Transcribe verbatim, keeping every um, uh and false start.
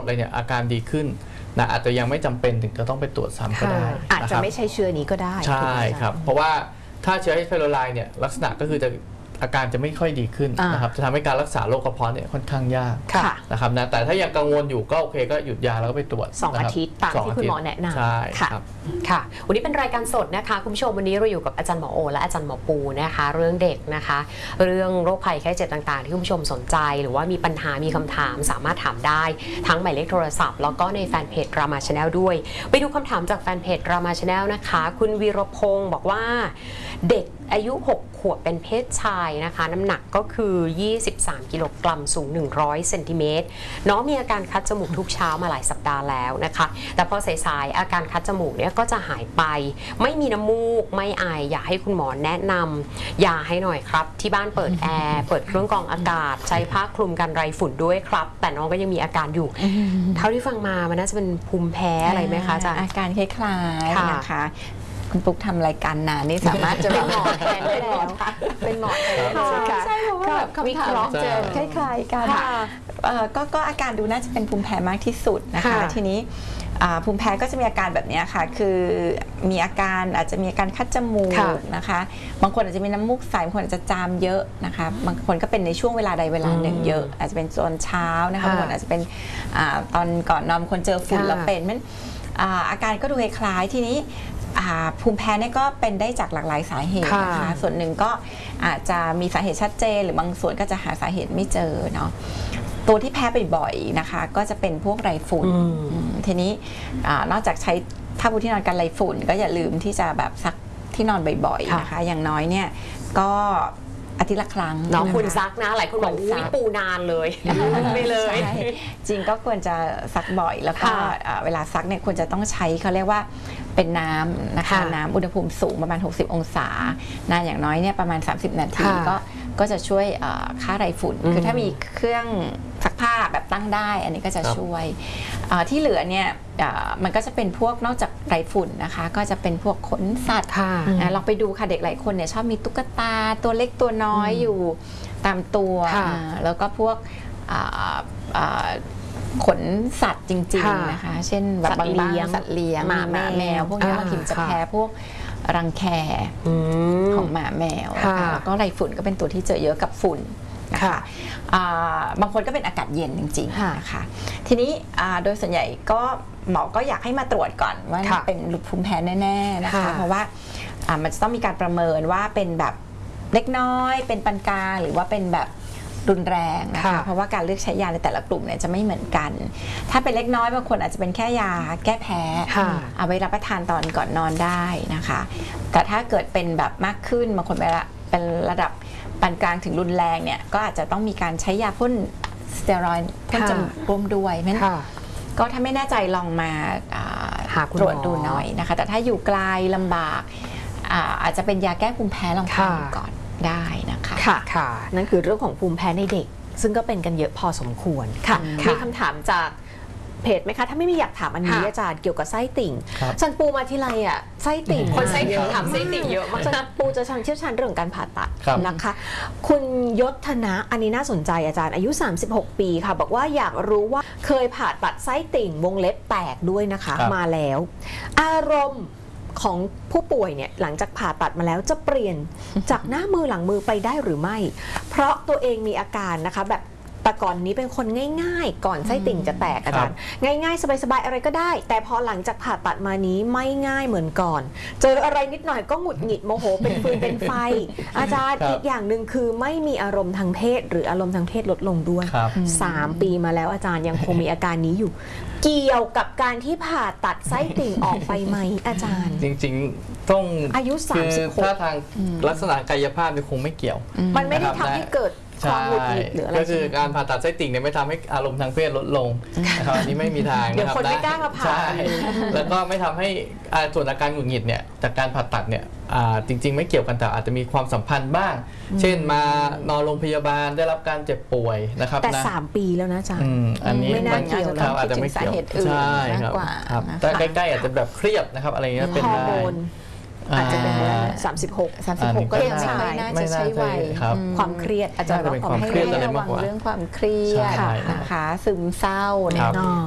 อะไรเนี่ยอาการดีขึ้นนะอาจจะยังไม่จำเป็นถึงจะต้องไปตรวจซ้ำก็ได้อาจจะไม่ใช่เชื้อนี้ก็ได้ใช่ครับเพราะว่าถ้าเชื้อ H. pylori เนี่ยลักษณะก็คือจะอาการจะไม่ค่อยดีขึ้นนะครับจะทำให้การรักษาโรคกระเพาะเนี่ยค่อนข้างยากนะครับนะแต่ถ้ายังกังวลอยู่ก็โอเคก็หยุดยาแล้วก็ไปตรวจสองอาทิตย์ตามที่คุณหมอแนะนำใช่ครับค่ะวันนี้เป็นรายการสดนะคะคุณผู้ชมวันนี้เราอยู่กับอาจารย์หมอโอและอาจารย์หมอปูนะคะเรื่องเด็กนะคะเรื่องโรคภัยไข้เจ็บต่างๆที่คุณผู้ชมสนใจหรือว่ามีปัญหามีคำถามสามารถถามได้ทั้งหมายเลขโทรศัพท์แล้วก็ในแฟนเพจรามาชาแนลด้วยไปดูคำถามจากแฟนเพจรามาชาแนลนะคะคุณวีรพงศ์บอกว่าเด็กอายุหกขวบเป็นเพศชายนะคะน้ำหนักก็คือยี่สิบสามกิโลกรัมสูงหนึ่งร้อยเซนติเมตรน้องมีอาการคัดจมูกทุกเช้ามาหลายสัปดาห์แล้วนะคะแต่พอสายๆอาการคัดจมูกเนี่ยก็จะหายไปไม่มีน้ำมูกไม่ไออยากให้คุณหมอแนะนำยาให้หน่อยครับที่บ้านเปิดแอร์เปิดเครื่องกรองอากาศใช้ผ้าคลุมกันไรฝุ่นด้วยครับแต่น้องก็ยังมีอาการอยู่เท่าที่ฟังมามันน่าจะเป็นภูมิแพ้อะไรไหมคะอาจารย์อาการคล้ายๆนะคะคุณปุ๊กทำรายการนานนี่สามารถจะเป็นหมอแทนได้แล้วเป็นหมอแทนใช่เพราะว่าคำถามเจอคล้ายๆกันก็ก็อาการดูน่าจะเป็นภูมิแพ้มากที่สุดนะคะทีนี้ภูมิแพ้ก็จะมีอาการแบบนี้ค่ะคือมีอาการอาจจะมีอาการคัดจมูกนะคะบางคนอาจจะมีน้ำมูกใสบางคนอาจจะจามเยอะนะคะบางคนก็เป็นในช่วงเวลาใดเวลาหนึ่งเยอะอาจจะเป็นตอนเช้านะคะบางคนอาจจะเป็นตอนก่อนนอนคนเจอฝุ่นแล้วเป็นมันอาการก็ดูคล้ายๆทีนี้ภูมิแพ้เนี่ยก็เป็นได้จากหลากหลายสาเหตุนะคะส่วนหนึ่งก็อาจจะมีสาเหตุชัดเจนหรือบางส่วนก็จะหาสาเหตุไม่เจอเนาะตัวที่แพ้บ่อยๆนะคะก็จะเป็นพวกไรฝุ่นทีนี้นอกจากใช้ผ้าปูที่นอนกันไรฝุ่นก็อย่าลืมที่จะแบบซักที่นอนบ่อยๆนะคะอย่างน้อยเนี่ยก็อาทิตย์ละครั้งน้องคุณซักนะหลายคนบอกอุ้ยปูนานเลยไม่เลยจริงก็ควรจะซักบ่อยแล้วก็เวลาซักเนี่ยควรจะต้องใช้เขาเรียกว่าเป็นน้ำนะคะน้ำอุณหภูมิสูงประมาณหกสิบองศานานอย่างน้อยเนี่ยประมาณสามสิบนาทีก็ก็จะช่วยฆ่าไรฝุ่นคือถ้ามีเครื่องซักผ้าแบบตั้งได้อันนี้ก็จะช่วยที่เหลือเนี่ยมันก็จะเป็นพวกนอกจากไรฝุ่นนะคะก็จะเป็นพวกขนสัตว์ลองไปดูค่ะเด็กหลายคนเนี่ยชอบมีตุ๊กตาตัวเล็กตัวน้อยอยู่ตามตัวแล้วก็พวกขนสัตว์จริงๆนะคะเช่นแบบบางสัตว์เลี้ยงหมาแมวพวกนี้บางทีจะแพ้พวกรังแคของหมาแมวแล้วก็ไรฝุ่นก็เป็นตัวที่เจอเยอะกับฝุ่นนะคะบางคนก็เป็นอากาศเย็นจริงๆนะคะทีนี้โดยส่วนใหญ่ก็หมอก็อยากให้มาตรวจก่อนว่าเป็นภูมิแพ้แน่ๆนะคะเพราะว่ามันจะต้องมีการประเมินว่าเป็นแบบเล็กน้อยเป็นปานกลางหรือว่าเป็นแบบรุนแรงนะคะเพราะว่าการเลือกใช้ยาในแต่ละกลุ่มเนี่ยจะไม่เหมือนกันถ้าเป็นเล็กน้อยบางคนอาจจะเป็นแค่ยาแก้แพ้เอาไว้รับประทานตอนก่อนนอนได้นะคะแต่ถ้าเกิดเป็นแบบมากขึ้นบางคนเป็นระดับปานกลางถึงรุนแรงเนี่ยก็อาจจะต้องมีการใช้ยาพ่นสเตียรอยด์พ่นจมูกร่วมด้วยเพราะฉะนั้นก็ถ้าไม่แน่ใจลองมาตรวจดูหน่อยนะคะแต่ถ้าอยู่ไกลลำบากอาจจะเป็นยาแก้ภูมิแพ้ลองทานก่อนได้นะคะค่ะนั่นคือเรื่องของภูมิแพ้ในเด็กซึ่งก็เป็นกันเยอะพอสมควรค่ะมีคำถามจากเพจไหมคะถ้าไม่มีอยากถามอันนี้อาจารย์เกี่ยวกับไส้ติ่งจันปูมาทีไรอ่ะไส้ติ่งคนไส้ติ่งถามไส้ติ่งเยอะมากจันปูจะเชี่ยวชาญเรื่องการผ่าตัดนะคะคุณยศธนะอันนี้น่าสนใจอาจารย์อายุสามสิบหกปีค่ะบอกว่าอยากรู้ว่าเคยผ่าตัดไส้ติ่งวงเล็บแตกด้วยนะคะมาแล้วอารมณ์ของผู้ป่วยเนี่ยหลังจากผ่าตัดมาแล้วจะเปลี่ยนจากหน้ามือหลังมือไปได้หรือไม่เพราะตัวเองมีอาการนะคะแบบแต่ก่อนนี้เป็นคนง่ายๆก่อนไส้ติ่งจะแตกอาจารย์ง่ายๆสบายๆอะไรก็ได้แต่พอหลังจากผ่าตัดมานี้ไม่ง่ายเหมือนก่อนเจออะไรนิดหน่อยก็หงุดหงิดโมโหเป็นฟืนเป็นไฟอาจารย์อีกอย่างหนึ่งคือไม่มีอารมณ์ทางเพศหรืออารมณ์ทางเพศลดลงด้วยสามปีมาแล้วอาจารย์ยังคงมีอาการนี้อยู่เกี่ยวกับการที่ผ่าตัดไส้ติ่งออกไปไหมอาจารย์จริงๆต้องอายุสามสิบหกถ้าทางลักษณะกายภาพคงไม่เกี่ยวมันไม่ได้ทำให้เกิดความหงุดหงิดหรืออะไรก็คือการผ่าตัดไส้ติ่งเนี่ยไม่ทำให้อารมณ์ทางเพศลดลงนะครับอันนี้ไม่มีทางเดี๋ยวคนไม่กล้ามาผ่าแล้วก็ไม่ทำให้ส่วนอาการหงุดหงิดเนี่ยจากการผ่าตัดเนี่ยจริงๆไม่เกี่ยวกันแต่อาจจะมีความสัมพันธ์บ้างเช่นมานอนโรงพยาบาลได้รับการเจ็บป่วยนะครับแต่สามปีแล้วนะจ๊ะอันนี้ไม่น่าเกี่ยวแล้วอาจจะไม่เกี่ยวใช่ครับแต่ใกล้ๆอาจจะแบบเครียดนะครับอะไรเงี้ยเป็นได้อาจจะเป็นสามสิบหกสามสิบหกก็ยังไม่น่าจะใช้วัยความเครียดอาจจะต้องให้ระวังเรื่องความเครียดนะคะซึมเศร้าเนี่ย